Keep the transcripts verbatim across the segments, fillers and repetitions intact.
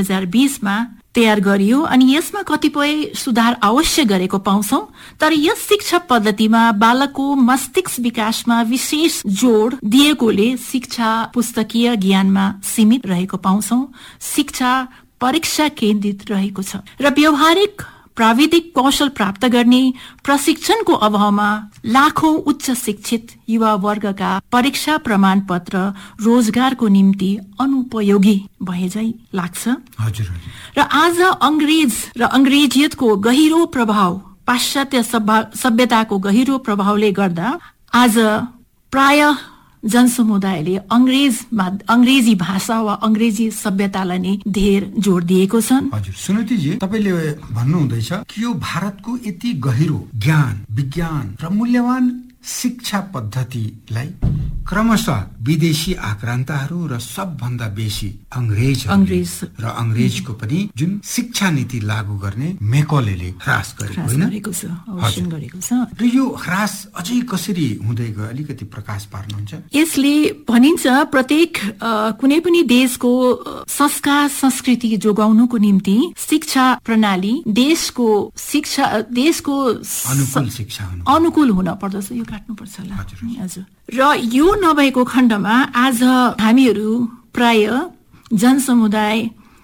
हजार बीसमा तयार गरियो अनि यसमा कतिपय सुधार अवश्य गरेको पाउँछौं। तर यस शिक्षा पद्धतिमा बालकको मस्तिष्क विकासमा विशेष जोड दिएकोले शिक्षा पुस्तकीय ज्ञानमा सीमित रहेको पाउँछौं। शिक्षा परीक्षा केन्द्रित रहेको छ र व्यावहारिक प्राविधिक कौशल प्राप्त गर्ने प्रशिक्षणको अभावमा लाखौं उच्च शिक्षित युवा वर्गका परीक्षा प्रमाणपत्र रोजगारको निम्ति अनुपयोगी भए झै लाग्छ। हजुर र आज अंग्रेज र अंग्रेजियतको गहिरो प्रभाव, पाश्चात्य सभ्यताको गहिरो प्रभावले गर्दा आज प्राय जनसमुदायले अंग्रेजमा अंग्रेजी भाषा वा अंग्रेजी सभ्यतालाई नै धेर जोड दिएको छन्। हजुर सुनितिजी, तपाईले भन्नु हुँदैछ कि यो भारतको यति गहिरो ज्ञान, विज्ञान र मूल्यवान शिक्षा पद्धतिलाई क्रमशः विदेशी आक्रान्ताहरू र सबभन्दा बेसी अंग्रेज अंग्रेज र अंग्रेजको पनि जुन शिक्षा नीति लागू गर्ने मेकलेले ह्रास गरेको होइन गरेको छ। र यो ह्रास अझै कसरी हुँदै गयो, अलिकति प्रकाश पार्नुहुन्छ? यसले भनिन्छ प्रत्येक कुनै पनि देशको संस्कार संस्कृति जोगाउनुको निम्ति शिक्षा प्रणाली देशको शिक्षा देशको अनुकूल शिक्षा अनुकूल हुन पर्दछ। यो काट्नुपर्छ होला। हजुर। र यो नभएको खण्डमा आज हामीहरू प्राय जनसमुदाय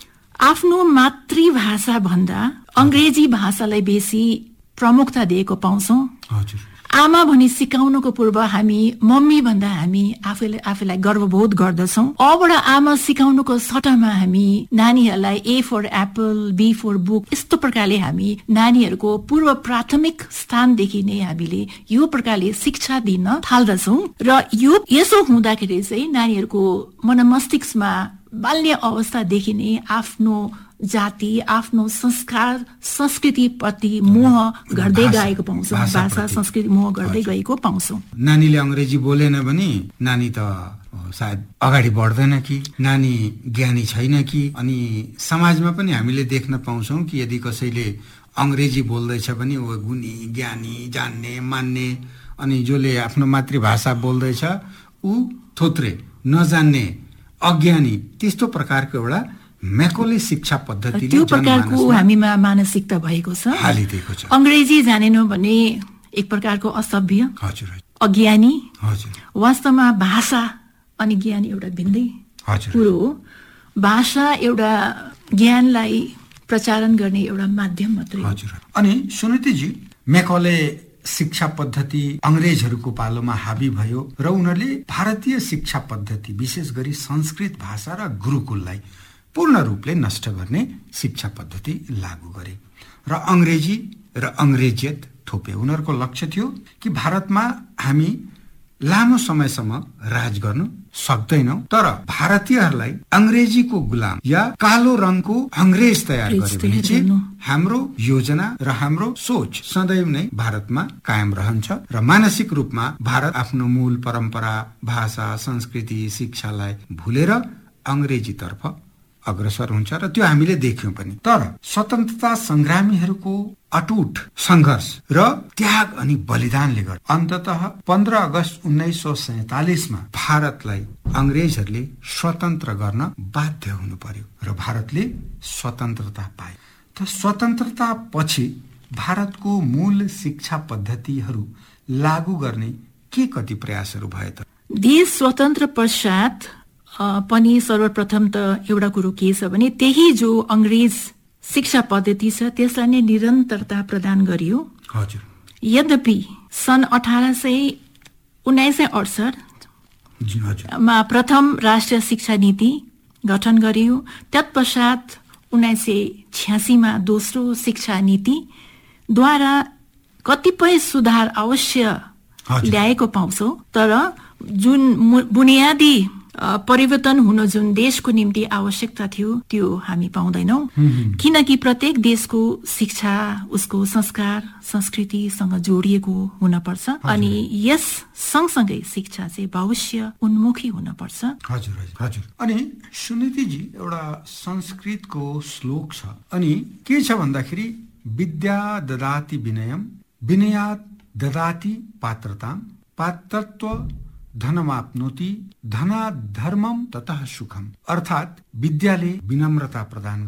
आफ्नो मातृभाषा भन्दा अंग्रेजी भाषालाई बेसी प्रमुखता दिएको पाउँछौं। हजुर। आमा भनी सिकाउनुको पूर्व हामी मम्मी भन्दा हामी आफैले आफैलाई गर्वबोध गर्दछौं। अबाट आमा सिकाउनुको सट्टामा हामी नानीहरूलाई ए for Apple, be for book यस्तो प्रकारले हामी नानीहरूको पूर्व प्राथमिक स्थानदेखि नै हामीले यो प्रकारले शिक्षा दिन थाल्दछौं। र यो यसो हुँदाखेरि चाहिँ नानीहरूको मनमस्तिष्कमा बाल्य अवस्थादेखि नै आफ्नो जाति, आफ्नो संस्कार संस्कृति प्रति मोह गर्दै गएको पाउँछौँ। भाषा संस्कृति मोह गर्दै गएको पाउँछौँ। नानीले अंग्रेजी बोलेन भने नानी त सायद अगाडि बढ्दैन कि, नानी ज्ञानी छैन कि। अनि समाजमा पनि हामीले देख्न पाउँछौँ कि यदि कसैले अंग्रेजी बोल्दैछ भने ऊ गुणी, ज्ञानी, जान्ने, मान्ने, अनि जसले आफ्नो मातृभाषा बोल्दैछ ऊ थोत्रे, नजान्ने, अज्ञानी, त्यस्तो प्रकारको एउटा मेकोले शिक्षा पद्धतिले त्यो प्रकारको हामीमा मानसिकता भएको छ। हालिदिएको छ। अंग्रेजी जानेनौ भने एक प्रकारको असभ्य, हजुर, अज्ञानी। हजुर। वास्तवमा भाषा अनि ज्ञान एउटा भिन्दै कुरो हो। भाषा एउटा ज्ञानलाई प्रचारण गर्ने एउटा माध्यम मात्रै। हजुर। अनि सुनितिजी, मेकोले शिक्षा पद्धति अंग्रेजहरूको पालोमा हावी भयो र उनीहरूले भारतीय शिक्षा पद्धति विशेष गरी संस्कृत भाषा र गुरुकुललाई पूर्ण रूपले नष्ट गर्ने शिक्षा पद्धति लागू गरे र अंग्रेजी र अंग्रेजियत थोपे। उनीहरूको लक्ष्य थियो कि भारतमा हामी लामो समयसम्म राज गर्नु सक्दैनौं, तर भारतीयहरूलाई अंग्रेजीको गुलाम या कालो रङको अंग्रेज तयार गर्यो भने चाहिँ हाम्रो योजना र हाम्रो सोच सदैव नै भारतमा कायम रहन्छ र मानसिक रूपमा भारत आफ्नो मूल परम्परा, भाषा, संस्कृति, शिक्षालाई भुलेर अंग्रेजीतर्फ अग्रसर हुन्छ र त्यो हामीले देख्यौं पनि। तर स्वतन्त्रता संग्रामीहरूको अटुट संघर्ष र त्याग अनि बलिदानले गर्दा अन्ततः पन्ध्र अगस्त उन्नाइस सौ सैतालिसमा भारतलाई अंग्रेजहरूले स्वतन्त्र गर्न बाध्य हुनु पर्यो र भारतले स्वतन्त्रता पाए। त स्वतन्त्रता पछि भारतको मूल शिक्षा पद्धतिहरू लागू गर्ने के कति प्रयासहरू भए त? देश स्वतन्त्र पश्चात पनि सर्वप्रथम त एउटा कुरो के छ भने त्यही जो अंग्रेज शिक्षा पद्धति छ त्यसलाई नै निरन्तरता प्रदान गरियो। हजुर। यद्यपि सन् अठार सय उन्नाइस सय अडसठ मा प्रथम राष्ट्रिय शिक्षा नीति गठन गरियो। तत्पश्चात उन्नाइस सय छ्यासी मा दोस्रो शिक्षा नीतिद्वारा कतिपय सुधार अवश्य ल्याएको पाउँछौ, तर जुन बुनियादी परिवर्तन हुन जुन देशको निम्ति आवश्यकता थियो त्यो हामी पाउँदैनौं। किनकि प्रत्येक देशको शिक्षा उसको संस्कार संस्कृतिसँग जोडिएको हुनपर्छ अनि यस सँगसँगै शिक्षा चाहिँ भविष्य उन्मुखी हुनपर्छ। हजुर हजुर। अनि सुनितिजी, एउटा संस्कृतको श्लोक छ अनि के छ भन्दाखेरि विद्या ददाति विनयम, विनयात् ददाति पात्रताम, पात्रत्व धनमाप्नोति, धनात् धर्मम ततः सुखम। अर्थात विद्याले विनम्रता प्रदान